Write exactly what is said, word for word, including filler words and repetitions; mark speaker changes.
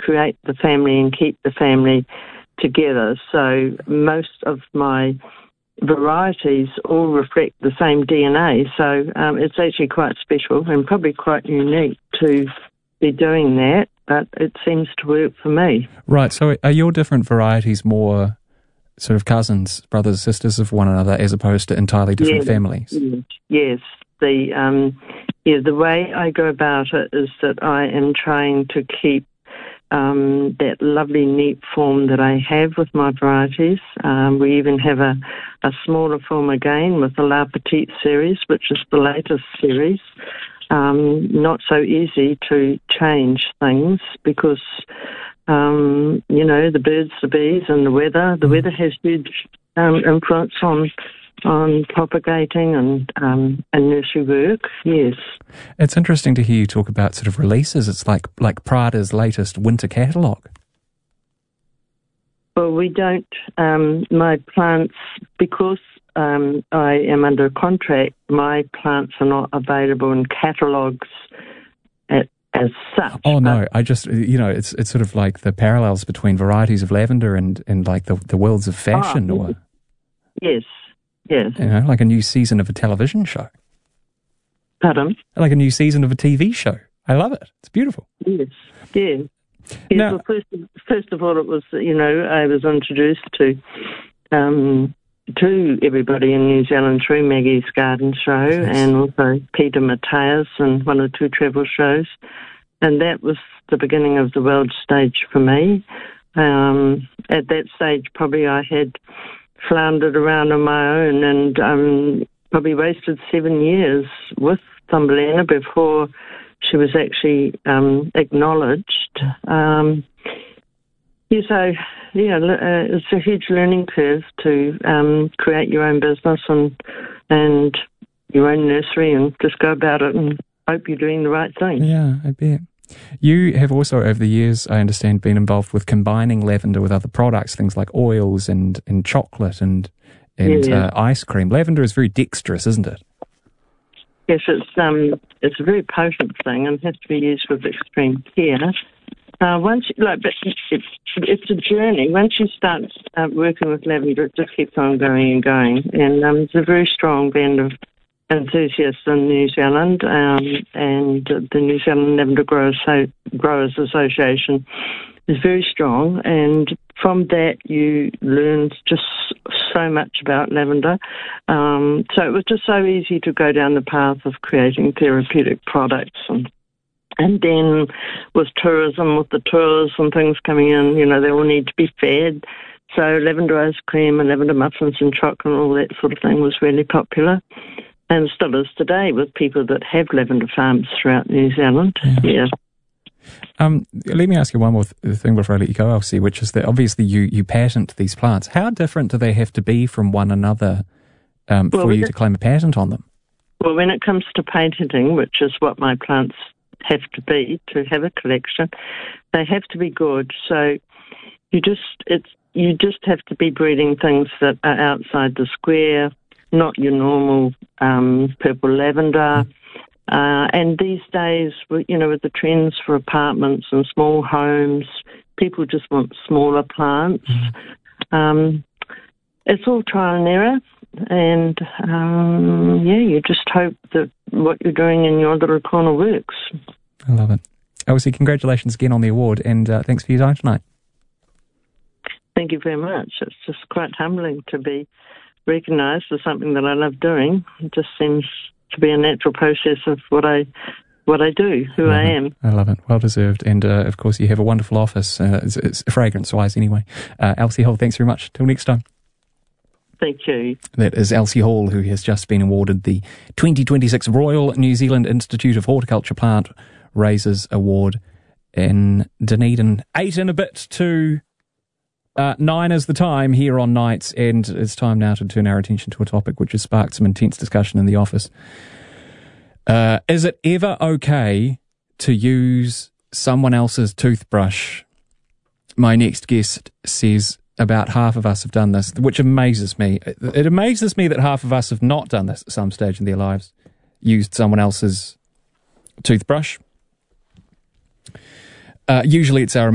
Speaker 1: create the family and keep the family together. So most of my varieties all reflect the same D N A. So um, it's actually quite special and probably quite unique to be doing that, but it seems to work for me.
Speaker 2: Right, so are your different varieties more sort of cousins, brothers, sisters of one another, as opposed to entirely different
Speaker 1: yes,
Speaker 2: families?
Speaker 1: Yes, yes. The, um, yeah, the way I go about it is that I am trying to keep Um, that lovely neat form that I have with my varieties. Um, we even have a, a smaller form again with the La Petite series, which is the latest series. Um, not so easy to change things because, um, you know, the birds, the bees and the weather. The weather has huge um, influence on on propagating and, um, and nursery work, yes.
Speaker 2: It's interesting to hear you talk about sort of releases. It's like like Prada's latest winter catalogue.
Speaker 1: Well, we don't, um, my plants, because um, I am under a contract, my plants are not available in catalogues at, as such.
Speaker 2: Oh, no, I just, you know, it's it's sort of like the parallels between varieties of lavender and, and like the, the worlds of fashion.
Speaker 1: Oh,
Speaker 2: or
Speaker 1: yes, yes.
Speaker 2: You know, like a new season of a television show.
Speaker 1: Pardon?
Speaker 2: Like a new season of a T V show. I love it. It's beautiful.
Speaker 1: Yes, yeah. Yes,
Speaker 2: Now,
Speaker 1: well, first, first of all, it was, you know, I was introduced to um, to everybody in New Zealand through Maggie's Garden Show
Speaker 2: yes.
Speaker 1: and also Peter Mateus and one or two travel shows. And that was the beginning of the world stage for me. Um, at that stage, probably I had floundered around on my own and um, probably wasted seven years with Thumbelina before she was actually um, acknowledged. Um, yeah, so, yeah, uh, it's a huge learning curve to um, create your own business and and your own nursery and just go about it and hope you're doing the right thing.
Speaker 2: Yeah, I bet. You have also, over the years, I understand, been involved with combining lavender with other products, things like oils and, and chocolate and, and
Speaker 1: yeah.
Speaker 2: uh, ice cream. Lavender is very dexterous, isn't it?
Speaker 1: Yes, it's um, it's a very potent thing and has to be used with extreme care. Uh, once, you, like, but it's, it's a journey. Once you start uh, working with lavender, it just keeps on going and going. And um, it's a very strong band of enthusiasts in New Zealand, um, and the New Zealand Lavender Growers, so, Growers Association is very strong. And from that, you learn just so much about lavender. Um, so it was just so easy to go down the path of creating therapeutic products. And and then with tourism, with the tours and things coming in, you know, they all need to be fed. So lavender ice cream and lavender muffins and chocolate and all that sort of thing was really popular. And still is today with people that have lavender farms throughout New Zealand. Yeah. yeah.
Speaker 2: Um, let me ask you one more th- thing before I let you go, Elsie, which is that obviously you, you patent these plants. How different do they have to be from one another um,
Speaker 1: well,
Speaker 2: for you to claim a patent on them?
Speaker 1: Well, when it comes to patenting, which is what my plants have to be to have a collection, they have to be good. So you just it's you just have to be breeding things that are outside the square, not your normal um, purple lavender. Mm. Uh, and these days, you know, with the trends for apartments and small homes, people just want smaller plants. Mm. Um, it's all trial and error. And, um, yeah, you just hope that what you're doing in your little corner works.
Speaker 2: I love it. Elsie, congratulations again on the award, and uh, thanks for your time tonight.
Speaker 1: Thank you very much. It's just quite humbling to be recognised as something that I love doing. It just seems to be a natural process of what I what I do, who I, I am.
Speaker 2: I love it. Well deserved. And, uh, of course, you have a wonderful office. Uh, it's, it's fragrance-wise anyway. Uh, Elsie Hall, thanks very much. Till next time.
Speaker 1: Thank you.
Speaker 2: That is Elsie Hall, who has just been awarded the twenty twenty-six Royal New Zealand Institute of Horticulture Plant Raisers Award in Dunedin. Eight and a bit to uh, nine is the time here on Nights, and it's time now to turn our attention to a topic which has sparked some intense discussion in the office. Uh, is it ever okay to use someone else's toothbrush? My next guest says about half of us have done this, which amazes me. It amazes me that half of us have not done this at some stage in their lives, used someone else's toothbrush. Uh, usually it's our